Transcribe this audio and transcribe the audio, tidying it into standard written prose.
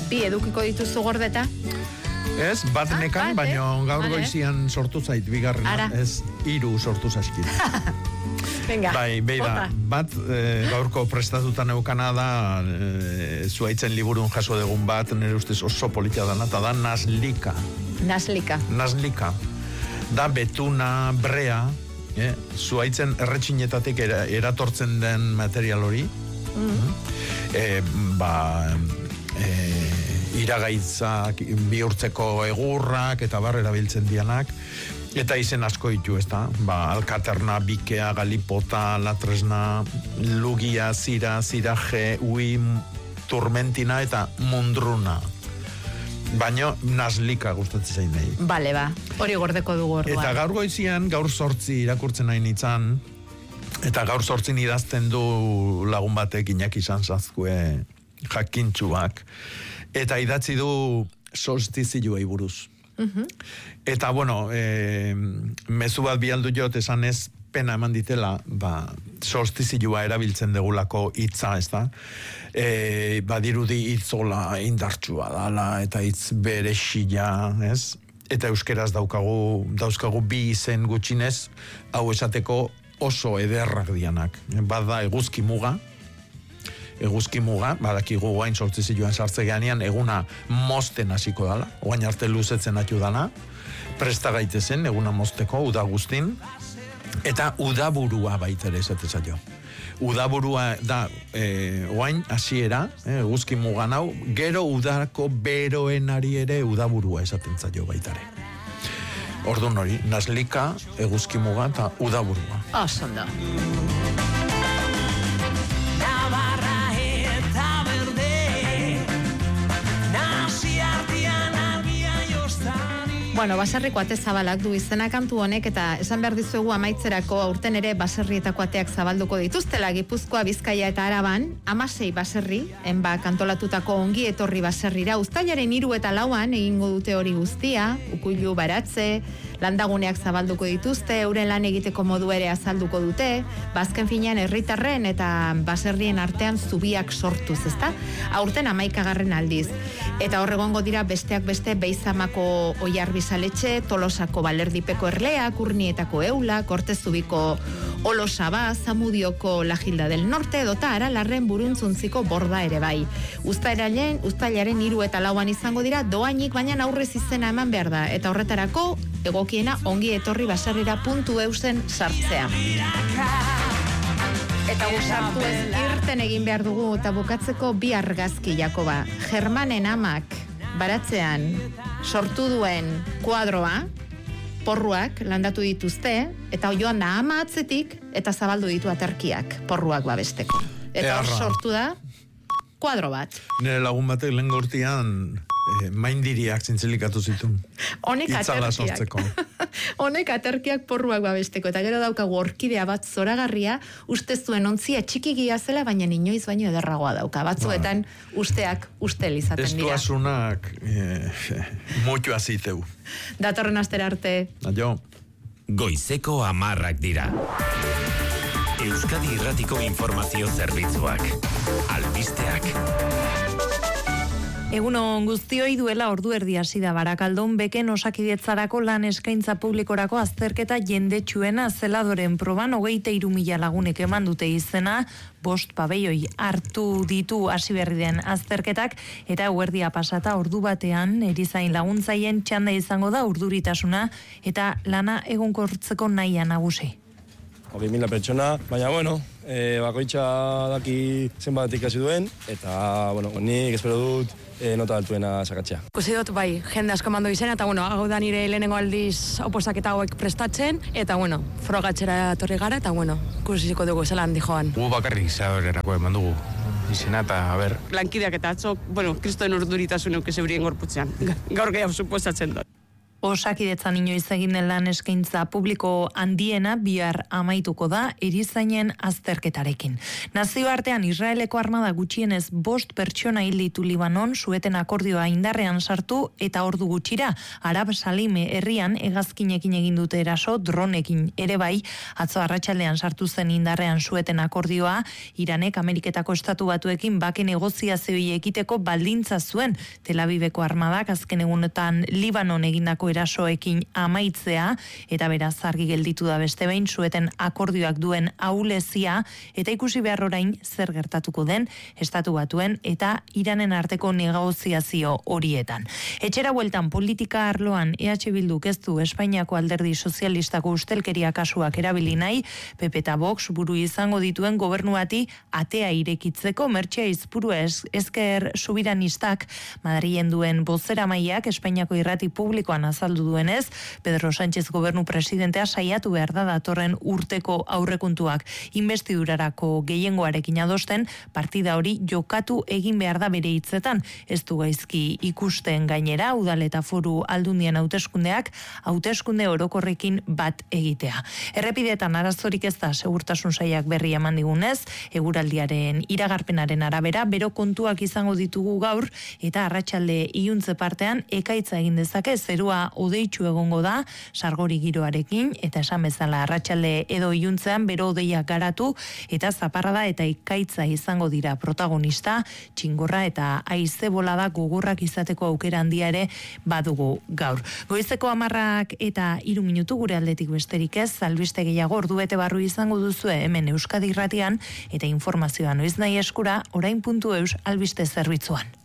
Bi edukiko dituzu gordeta? Ez, bat nekan, baina gaur goizian sortu zait, bigarrena. Ez, 3 sortu zaizkit. Venga, bai, beira, bat gaurko prestatuta neukana da Zuaitzen liburun jaso degun bat, nire ustez oso politia dana, eta da Naslika. Naslika. Da betuna, brea, Zuaitzen erretxinetatik eratortzen den material hori. Iragaitzak, bihurtzeko egurrak eta erabiltzen dianak, eta izen asko ditu, ez da? Alkaterna, bikea, galipota, latresna, lugia, ziraje, ui, turmentina eta mundruna. Baina Naslika gustatzen zain nahi. Bale, hori gordeko dugu orduan. Eta gaur goizian, gaur 8 irakurtzen nahi nitzan, eta gaur 8 idazten du lagun batek Iñaki izan zazkue jakintxuak. Eta idatzi du solstizioei buruz. Eta, mezu bat bialdu jot esanez pena eman ditela, solstizioa erabiltzen degulako hitza, ez da? Badirudi hitzola indartsua dala, eta hitz berexila, ez? Eta euskeraz dauzkagu bi izen gutxinez, hau esateko oso ederrak dianak. Bada eguzki muga, badakigu guain solstizioan sartze geanean, eguna mosten hasiko dala, guain arte luzetzen atu dana, presta gaitezen, eguna mosteko, uda guztin, eta udaburua baitere esateza jo. Udaburua da, guain hasiera, eguzki mugan hau, gero udako beroenari ere udaburua esaten zaio baitare. Orduan hori, Naslika, eguzki muga eta udaburua. Osondo. Baserriko ate zabalak du izena kantu honek, eta esan behar dizuegu amaitzerako aurten ere baserrietako ateak zabalduko dituztela Gipuzkoa, Bizkaia eta Araban, 16 baserri, kantolatutako ongi etorri baserrira, uztailaren 3 eta 4 egingo dute hori guztia, Ukuilu, Baratze, landaguneak zabalduko dituzte, euren lan egiteko modu ere azalduko dute, bazken finean herritarren eta baserrien artean zubiak sortuz, ezta? Aurten 11. aldiz. Eta horregongo dira besteak beste Beizamako Oiarbizaletxe, Tolosako Balerdipeko Erlea, Kurnietako Eula, Kortezubiko Olosaba, Zamudioko La Gilda del Norte, edota Aralarren Buruntzuntziko Borda ere bai. Uztailaren 3 eta 4 izango dira, doainik baina aurrez izena eman behar da, eta horretarako egokiena ongi etorri baserrira.eusen sartzea. Eta gusartu ez irten egin behar dugu, eta bukatzeko 2 argazki, Jakoba. Germanen amak Baratzean sortu duen kuadroa, porruak landatu dituzte, eta joan da ama atzetik, eta zabaldu ditu aterkiak, porruak babesteko. Eta hor sortu da kuadro bat. Nire lagun batek lehen gortian maindiriak zintzelikatu zituen. Itzala sortzeko. Honek aterkiak porruak babesteko, eta gero daukagu orkidea bat zoragarria, uste zuen ontzia txikigia zela, baina inoiz baino ederragoa dauka. Batzuetan usteak ustel izaten dira. Estuasunak mutu aziteu. Datorren astera arte. Aio. Goizeko 10 dira. Euskadi Irratiko Informazio Zerbitzuak. Albisteak. Egunon guztioi, duela ordu erdi hasi da Barakaldon beken Osakidetzarako lan eskaintza publikorako azterketa jendetsuena zeladoren proban 23.000 lagunek eman dute izena, 5 pabeioi hartu ditu hasi berri den azterketak, eta eguerdia pasata ordu batean erizain laguntzaien txanda izango da urduritasuna eta lana egonkortzeko nahia nagusi. 20.000 pertsona, baina bakoitza daki zenbat ikasi duen, eta nik espero dut nota altuena sakatzea. Ikusi dut, jende asko mando izena, eta hau da nire lehenengo aldiz oposaketa hauek prestatzen, eta frogatzera etorri gara, eta ikusiko dugu zelan dijoan. Bakarrik zabererako eman dugu izena, eta Lankideak eta atzok, kristoen urduritasun euke zeurien gorputzean. Gaur gehiago suposatzen dut. Osakidetzan inoiz egin den lan eskaintza publiko handiena bihar amaituko da erizainen azterketarekin. Nazioartean Israeleko armada gutxienez 5 pertsona hil ditu Libanon sueten akordioa indarrean sartu eta ordu gutxira Arab Salime herrian hegazkinekin egin dute eraso dronekin ere bai. Atzo arratsaldean sartu zen indarrean sueten akordioa Iranek Ameriketako Estatu Batuekin bake negoziazioei ekiteko baldintza zuen. Tel Aviveko armadak azken egunetan Libanon egindako erasoekin amaitzea eta beraz argi gelditu da beste behin sueten akordioak duen ahulezia eta ikusi behar orain zer gertatuko den Estatu Batuen eta Iranen arteko negoziazio horietan. Etxera bueltan politika arloan EH Bilduk ez du Espainiako Alderdi Sozialistako ustelkeria kasuak erabili nahi, PP eta Vox buru izango dituen gobernu bati atea irekitzeko. Mertxe Izpurua Ezker Subiranistak Madrilen duen bozeramaileak Espainiako irrati publikoan azaldu duenez, Pedro Sánchez gobernu presidentea saiatu behar da datorren urteko aurrekontuak investidurarako gehiengoarekin adosten, partida hori jokatu egin behar da bere hitzetan. Ez du gaizki ikusten gainera, udal eta foru aldundien hauteskunde orokorrekin bat egitea. Errepidetan arazorik ez da segurtasun sailak berri eman digunez, eguraldiaren iragarpenaren arabera, bero kontuak izango ditugu gaur, eta arratsalde iluntze partean ekaitza egin dezake, zerua odeitsu egongo da, sargori giroarekin, eta esan bezala arratsalde edo iluntzean bero odeiak garatu, eta zaparrada eta ekaitza izango dira protagonista, txingorra eta haize bolada gogorrak izateko aukera handia ere badugu gaur. Goizeko 10:03 minutu gure aldetik besterik ez, albiste gehiago ordubete barru izango duzue hemen Euskadi Irratian, eta informazioa noiz nahi eskura, orain.eus albiste zerbitzuan.